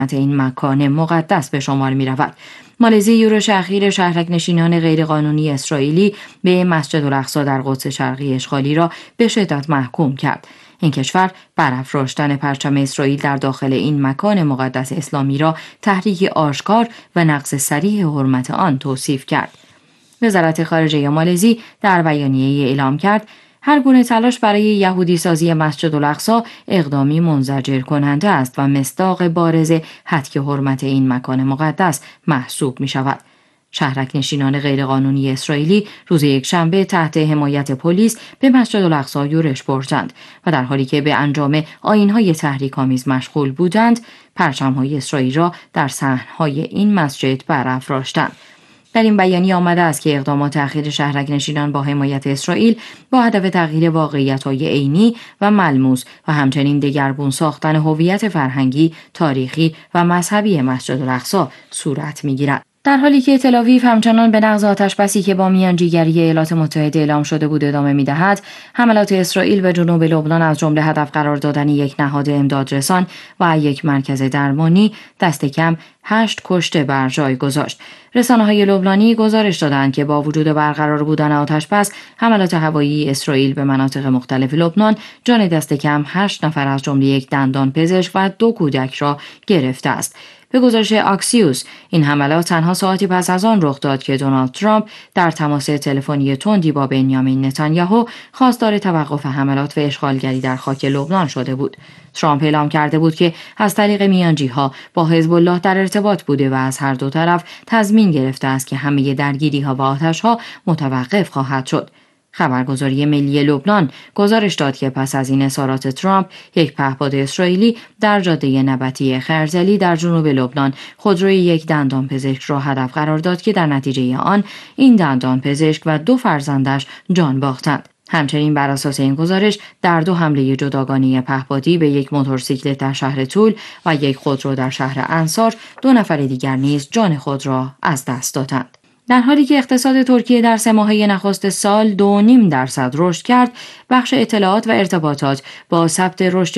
این مکان مقدس به شمار می رود. مالزی یورش اخیر شهرک نشینان غیرقانونی اسرائیلی به مسجد الاقصی در قدس شرقی اشغالی را به شدت محکوم کرد. این کشور برافراشتن پرچم اسرائیل در داخل این مکان مقدس اسلامی را تحریک آشکار و نقض صریح حرمت آن توصیف کرد. وزارت خارجه مالزی در بیانیه‌ای اعلام کرد هر گونه تلاش برای یهودی سازی مسجد الاقصی اقدامی منزجر کننده است و مصداق بارز هتک حرمت این مکان مقدس محسوب می شود. شهرک نشینان غیرقانونی اسرائیلی روز یکشنبه تحت حمایت پلیس به مسجد الاقصی یورش بردند و در حالی که به انجام آیین‌های تحریک‌آمیز مشغول بودند، پرچم‌های اسرائیل را در صحن‌های این مسجد برافراشتند. در این بیانیه آمده است که اقدامات اخیر شهرک نشینان با حمایت اسرائیل با هدف تغییر واقعیت‌های عینی و ملموس و همچنین دگرگون ساختن هویت فرهنگی، تاریخی و مذهبی مسجد الاقصی صورت می‌گیرد. در حالی که تل‌آویو همچنان به نقض آتش‌بسی که با میانجیگری ایالات متحده اعلام شده بود ادامه می‌دهد، حملات اسرائیل به جنوب لبنان از جمله هدف قرار دادن یک نهاد امدادرسان و یک مرکز درمانی دست کم 8 کشته بر جای گذاشت. رسانه‌های لبنانی گزارش دادند که با وجود برقرار بودن آتش‌بس، حملات هوایی اسرائیل به مناطق مختلف لبنان جان دست کم 8 نفر از جمله یک دندانپزشک و 2 کودک را گرفته است. به گزارش آکسیوس، این حملات تنها ساعتی پس از آن رخ داد که دونالد ترامپ در تماس تلفنی تندی با بنیامین نتانیاهو خواستار توقف حملات و اشغالگری در خاک لبنان شده بود. ترامپ اعلام کرده بود که از طریق میانجی‌ها با حزب الله در ارتباط بوده و از هر دو طرف تضمین گرفته است که همه درگیری‌ها و آتش‌ها متوقف خواهد شد. خبرگزاری ملی لبنان گزارش داد که پس از این اظهارات ترامپ، یک پهپاد اسرائیلی در جاده نبطی خرزلی در جنوب لبنان خودروی یک دندانپزشک را هدف قرار داد که در نتیجه آن این دندانپزشک و 2 فرزندش جان باختند. همچنین بر اساس این گزارش در 2 حمله جداگانه پهپادی به یک موتورسیکلت در شهر طول و یک خودرو در شهر انصار 2 نفر دیگر نیز جان خود را از دست دادند. در حالی که اقتصاد ترکیه در 3 ماهه نخست سال 2.5% رشد کرد، بخش اطلاعات و ارتباطات با ثبت رشد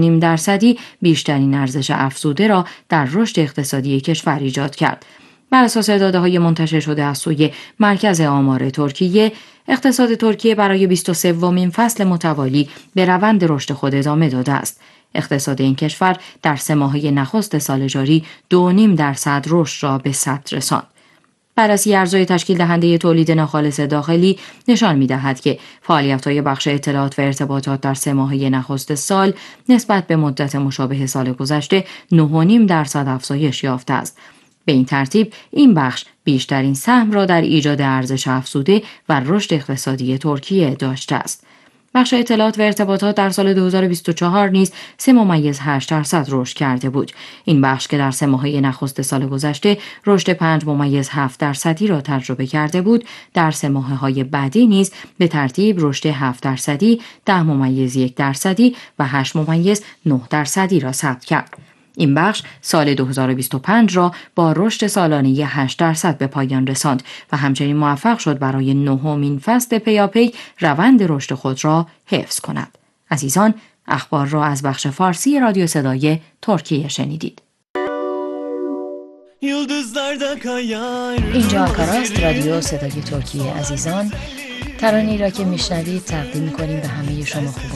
9.5% بیشترین ارزش افزوده را در رشد اقتصادی کشور ایجاد کرد. بر اساس داده‌های منتشر شده از سوی مرکز آمار ترکیه، اقتصاد ترکیه برای 23مین فصل متوالی به روند رشد خود ادامه داده است. اقتصاد این کشور در 3 ماهه نخست سال جاری 2.5% رشد را به ثبت رساند. بررسی ارزهای تشکیل دهنده تولید ناخالص داخلی نشان می‌دهد که فعالیت‌های بخش اطلاعات و ارتباطات در 3 ماهه نخست سال نسبت به مدت مشابه سال گذشته 9.5% افزایش یافته است. به این ترتیب این بخش بیشترین سهم را در ایجاد ارزش افزوده و رشد اقتصادی ترکیه داشته است. بخش اطلاعات و ارتباطات در سال 2024 نیز 3.8% رشد کرده بود. این بخش که در 3 ماهه نخست سال گذشته رشد 5.7% را تجربه کرده بود، در 3 ماهه‌های بعدی نیز به ترتیب رشد 7%، 10.1% و 8.9% را ثبت کرد. این بخش سال 2025 را با رشد سالانه 8% به پایان رساند و همچنین موفق شد برای 9مین فصل پیاپی روند رشد خود را حفظ کند. عزیزان، اخبار را از بخش فارسی رادیو صدای ترکیه شنیدید. اینجا آنکاراست، رادیو صدای ترکیه. عزیزان، ترانه‌ای را که میشنوید تقدیم می‌کنیم به همه شما خوب